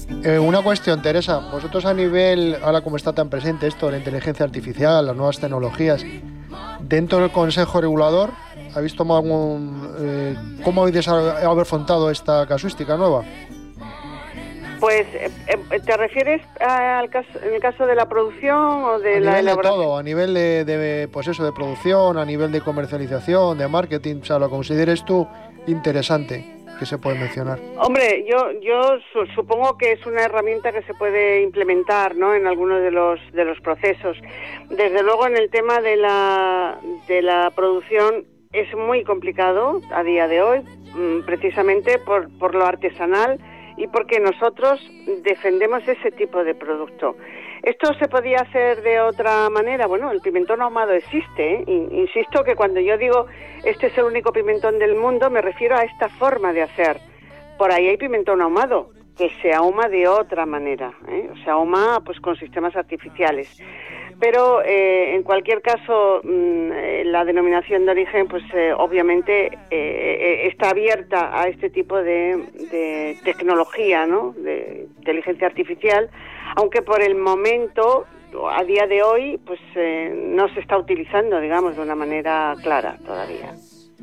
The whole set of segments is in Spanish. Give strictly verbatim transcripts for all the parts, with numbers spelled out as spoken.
Eh, una cuestión, Teresa, vosotros a nivel, ahora como está tan presente esto, la inteligencia artificial, las nuevas tecnologías, dentro del Consejo Regulador, ¿habéis tomado algún, eh, cómo habéis afrontado esta casuística nueva? Pues, eh, ¿te refieres al caso, en el caso de la producción o de a la nivel elaboración? de todo, a nivel de, de, pues eso, de producción, a nivel de comercialización, de marketing, o sea, lo consideres tú interesante, que se puede mencionar. Hombre, yo yo su, supongo que es una herramienta que se puede implementar, ¿no?, en algunos de los de los procesos. Desde luego, en el tema de la de la producción es muy complicado a día de hoy, precisamente por por lo artesanal y porque nosotros defendemos ese tipo de producto. ¿Esto se podía hacer de otra manera? Bueno, el pimentón ahumado existe, ¿eh? Insisto que cuando yo digo este es el único pimentón del mundo, me refiero a esta forma de hacer. Por ahí hay pimentón ahumado, que se ahuma de otra manera, ¿eh? Se ahuma pues con sistemas artificiales. Pero eh, en cualquier caso, mmm, la denominación de origen, pues eh, obviamente eh, está abierta a este tipo de, de tecnología, ¿no?, de inteligencia artificial, aunque por el momento, a día de hoy, pues eh, no se está utilizando, digamos, de una manera clara todavía.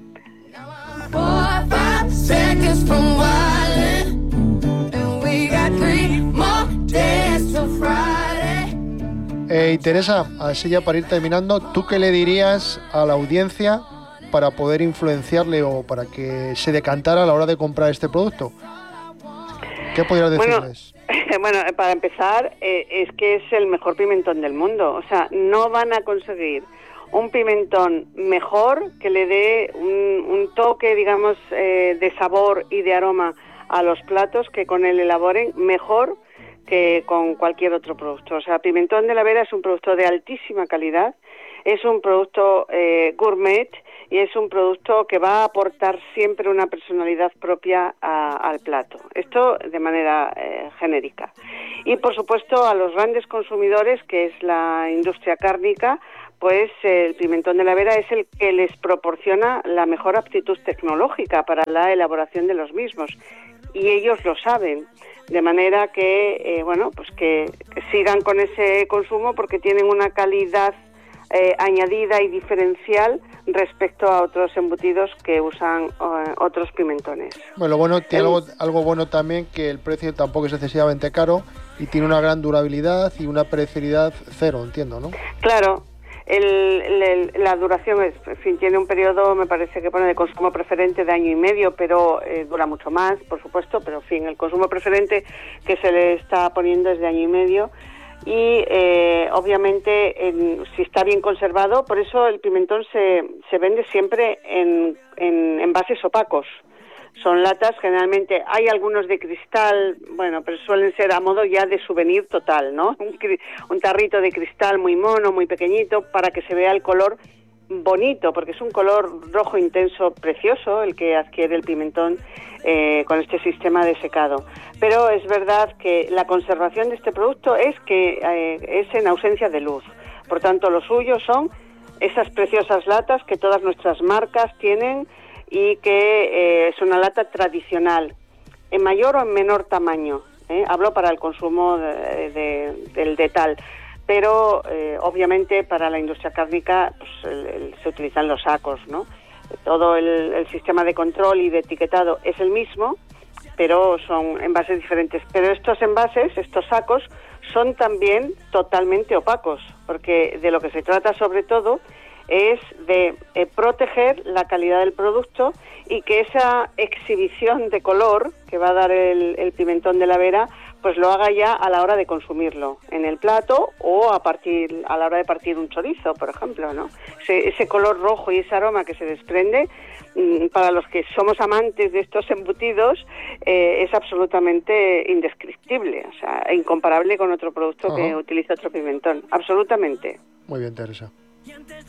Eh, y Teresa, así ya para ir terminando, ¿tú qué le dirías a la audiencia para poder influenciarle o para que se decantara a la hora de comprar este producto? ¿Qué podrías decirles? Bueno, bueno, para empezar, eh, es que es el mejor pimentón del mundo. O sea, no van a conseguir un pimentón mejor que le dé un, un toque, digamos, eh, de sabor y de aroma a los platos, que con él elaboren mejor que con cualquier otro producto. O sea, Pimentón de la Vera es un producto de altísima calidad, es un producto eh, gourmet y es un producto que va a aportar siempre una personalidad propia a, al plato. Esto de manera eh, genérica. Y por supuesto a los grandes consumidores, que es la industria cárnica, pues eh, el Pimentón de la Vera es el que les proporciona la mejor aptitud tecnológica para la elaboración de los mismos. Y ellos lo saben. De manera que, eh, bueno, pues que, que sigan con ese consumo porque tienen una calidad eh, añadida y diferencial respecto a otros embutidos que usan uh, otros pimentones. Bueno, lo bueno, tiene el... algo, algo bueno también, que el precio tampoco es excesivamente caro y tiene una gran durabilidad y una perecibilidad cero, entiendo, ¿no? Claro. El, el, la duración es, en fin, tiene un periodo, me parece que pone de consumo preferente de año y medio, pero eh, dura mucho más, por supuesto, pero en fin, el consumo preferente que se le está poniendo es de año y medio y eh, obviamente en, si está bien conservado, por eso el pimentón se, se vende siempre en, en envases opacos. Son latas, generalmente hay algunos de cristal, bueno, pero suelen ser a modo ya de souvenir total, ¿no? Un, un tarrito de cristal muy mono, muy pequeñito, para que se vea el color bonito, porque es un color rojo intenso precioso el que adquiere el pimentón eh, con este sistema de secado. Pero es verdad que la conservación de este producto es que eh, es en ausencia de luz. Por tanto, lo suyo son esas preciosas latas que todas nuestras marcas tienen y que eh, es una lata tradicional, en mayor o en menor tamaño, ¿eh? Hablo para el consumo de, de, del de tal, pero eh, obviamente para la industria cárnica pues, el, el, se utilizan los sacos, ¿no? Todo el, el sistema de control y de etiquetado es el mismo, pero son envases diferentes. Pero estos envases, estos sacos, son también totalmente opacos, porque de lo que se trata sobre todo es de eh, proteger la calidad del producto y que esa exhibición de color que va a dar el, el pimentón de la Vera, pues lo haga ya a la hora de consumirlo, en el plato o a partir a la hora de partir un chorizo, por ejemplo, ¿no? Ese, ese color rojo y ese aroma que se desprende, mmm, para los que somos amantes de estos embutidos, eh, es absolutamente indescriptible, o sea, incomparable con otro producto Ajá. que utiliza otro pimentón, absolutamente. Muy bien, Teresa.